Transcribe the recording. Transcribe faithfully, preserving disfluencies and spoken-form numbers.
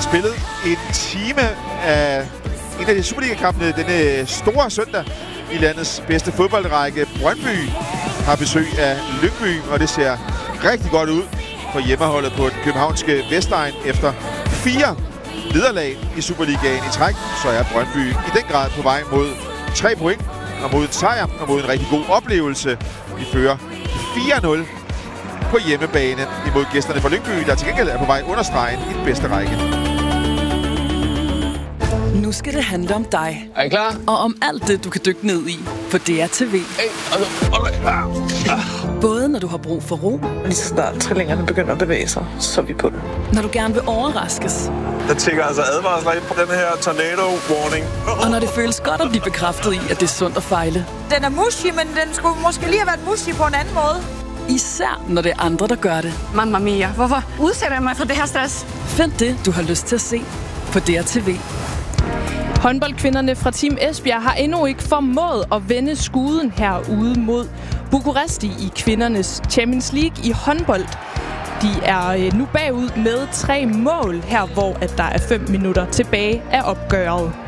spillet en time af en af de Superliga-kampene denne store søndag i landets bedste fodboldrække. Brøndby har besøg af Lyngby, og det ser rigtig godt ud for hjemmeholdet på den københavnske Vestegn. Efter fire nederlag i Superligaen i træk, så er Brøndby i den grad på vej mod tre point og mod en sejr og mod en rigtig god oplevelse. De fører fire nul på hjemmebane imod gæsterne fra Lyngby, der til gengæld er på vej under stregen i den bedste række. Nu skal det handle om dig. Er I klar? Og om alt det, du kan dykke ned i på D R T V. Hey, altså, Både når du har brug for ro, lige så snart trillingerne begynder at bevæge sig, så er vi på det. når du gerne vil overraskes, Der tænker altså advarsler ind på den her tornado warning. og når det føles godt at blive bekræftet i, at det er sundt at fejle. Den er mushy, men den skulle måske lige have været mushy på en anden måde. Især når det er andre, der gør det. Mamma mia, hvorfor udsætter jeg mig for det her stress? Find det, du har lyst til at se på D R T V. Håndboldkvinderne fra Team Esbjerg har endnu ikke formået at vende skuden herude mod Bukuresti i kvindernes Champions League i håndbold. De er nu bagud med tre mål her, hvor at der er fem minutter tilbage af opgøret.